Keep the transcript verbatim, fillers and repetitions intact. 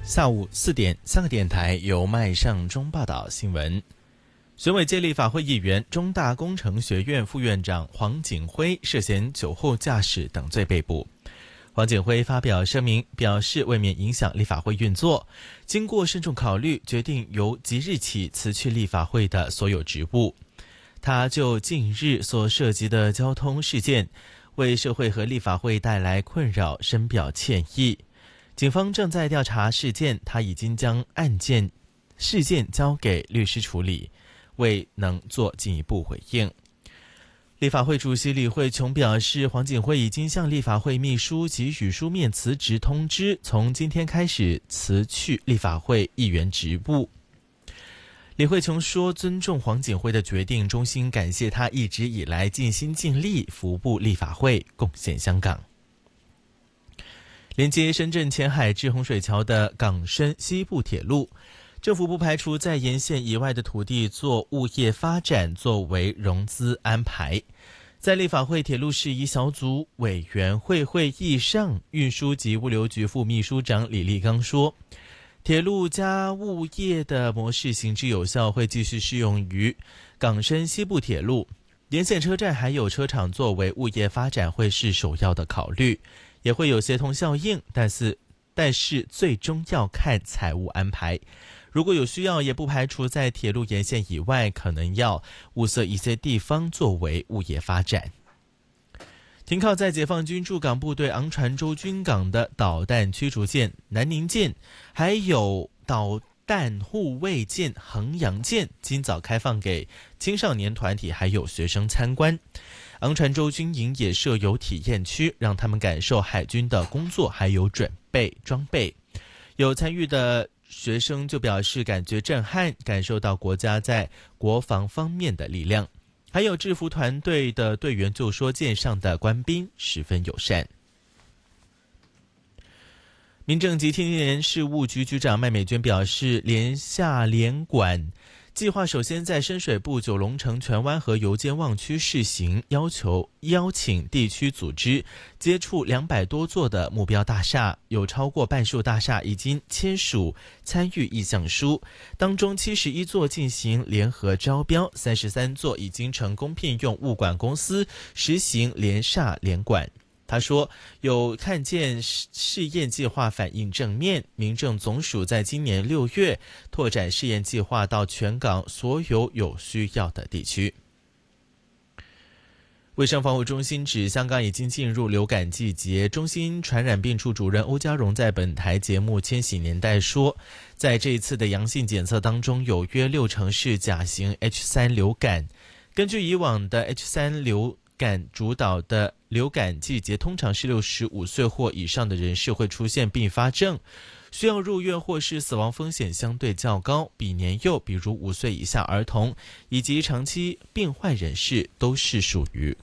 下午四点，三个电台由麦尚中报道新闻。选委界立法会议员、中大工程学院副院长黄锦辉涉嫌酒后驾驶等罪被捕。黄锦辉发表声明，表示为免影响立法会运作，经过慎重考虑，决定由即日起辞去立法会的所有职务。他就近日所涉及的交通事件，为社会和立法会带来困扰深表歉意。警方正在调查事件，他已经将案件事件交给律师处理，未能做进一步回应。立法会主席李慧琼表示，黄锦辉已经向立法会秘书给予书面辞职通知，从今天开始辞去立法会议员职务。李慧琼说，尊重黄锦辉的决定，衷心感谢他一直以来尽心尽力服务立法会，贡献香港。连接深圳前海至洪水桥的港深西部铁路，政府不排除在沿线以外的土地做物业发展作为融资安排。在立法会铁路事宜小组委员会会议上，运输及物流局副秘书长李立刚说，铁路加物业的模式行之有效，会继续适用于港深西部铁路。沿线车站还有车厂作为物业发展会是首要的考虑，也会有协同效应，但是但是最终要看财务安排。如果有需要，也不排除在铁路沿线以外，可能要物色一些地方作为物业发展。停靠在解放军驻港部队昂船洲军港的导弹驱逐舰南宁舰，还有导弹护卫舰衡阳舰，今早开放给青少年团体还有学生参观。昂船洲军营也设有体验区，让他们感受海军的工作还有准备装备。有参与的学生就表示感觉震撼，感受到国家在国防方面的力量。还有制服团队的队员就说，舰上的官兵十分友善。民政及青年事务局局长麦美娟表示，联下联管计划首先在深水埗、九龙城、荃湾和油尖旺区试行，要求邀请地区组织接触两百多座的目标大厦，有超过半数大厦已经签署参与意向书，当中七十一座进行联合招标，三十三座已经成功聘用物管公司实行联厦联管。他说，有看见试验计划反应正面，民政总署在今年六月拓展试验计划到全港所有有需要的地区。卫生防护中心指，香港已经进入流感季节。中心传染病处主任欧家荣在本台节目《千禧年代》说，在这一次的阳性检测当中，有约六成是甲型 H 三 流感。根据以往的 H 三 流感主导的流感季节，通常是六十五岁或以上的人士会出现并发症，需要入院或是死亡风险相对较高，比年幼，比如五岁以下儿童以及长期病患人士都是属于